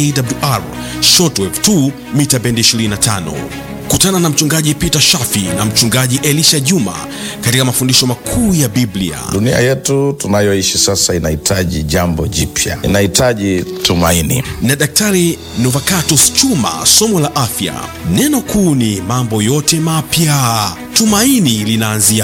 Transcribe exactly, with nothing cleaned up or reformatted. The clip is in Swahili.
A W R shortwave two mita bendi ishirini na tano. Kutana na mchungaji Peter Shafi na mchungaji Elisha Juma katika mafundisho makuu ya Biblia. Dunia yetu tunayoishi sasa inahitaji jambo jipya, inahitaji tumaini. Na Daktari Novakatus Chuma, somo la afya. Neno kuu ni mambo yote mapya. Tumaini linaanzia